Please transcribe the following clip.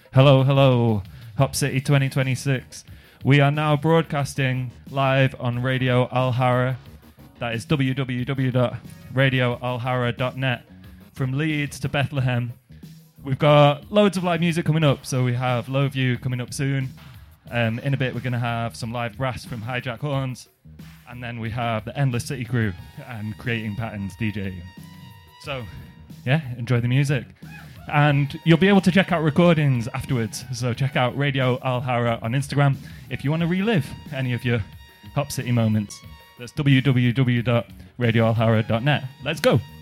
Hello, hello, Hop City 2026. We are now broadcasting live on Radio Alhara. That is www.radioalhara.net from Leeds to Bethlehem. We've got loads of live music coming up, so we have Low View coming up soon. In a bit, we're going to have some live brass from Hijack Horns, and then we have the Endless City crew and Creating Patterns DJing. So, yeah, enjoy the music. And you'll be able to check out recordings afterwards. So check out Radio Alhara on Instagram if you want to relive any of your Hop City moments. That's www.radioalhara.net. Let's go.